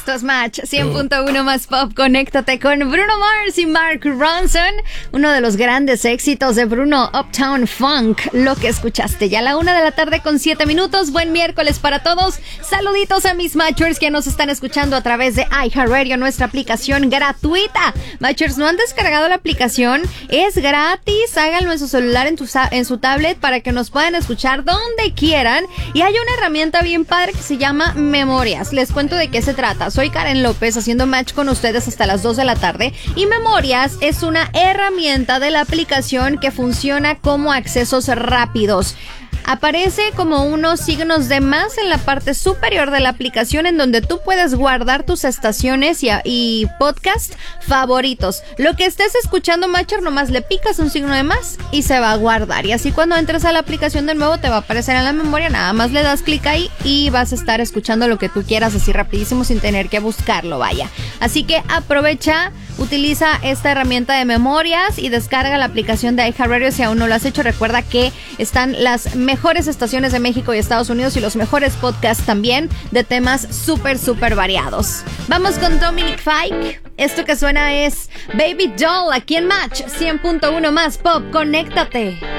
Esto es Match 100.1 más pop. Conéctate con Bruno Mars y Mark Ronson. Uno de los grandes éxitos de Bruno, Uptown Funk. Lo que escuchaste ya a la 1:07 p.m. Buen miércoles para todos. Saluditos a mis Matchers que nos están escuchando a través de iHeartRadio, nuestra aplicación gratuita. Matchers, ¿no han descargado la aplicación? Es gratis. Háganlo en su celular, en su tablet, para que nos puedan escuchar donde quieran. Y hay una herramienta bien padre que se llama Memorias. Les cuento de qué se trata. Soy Karen López haciendo match con ustedes hasta las 2 de la tarde. Y Memorias es una herramienta de la aplicación que funciona como accesos rápidos. Aparece como unos signos de más en la parte superior de la aplicación, en donde tú puedes guardar tus estaciones y podcast favoritos. Lo que estés escuchando, Matcher, nomás le picas un signo de más y se va a guardar. Y así cuando entres a la aplicación de nuevo te va a aparecer en la memoria. Nada más le das clic ahí y vas a estar escuchando lo que tú quieras así rapidísimo sin tener que buscarlo, vaya. Así que aprovecha, utiliza esta herramienta de Memorias y descarga la aplicación de iHeartRadio si aún no lo has hecho. Recuerda que están las mejores estaciones de México y Estados Unidos y los mejores podcasts también de temas súper variados. Vamos con Dominic Fike. Esto que suena es Baby Doll aquí en Match 100.1 más pop. Conéctate.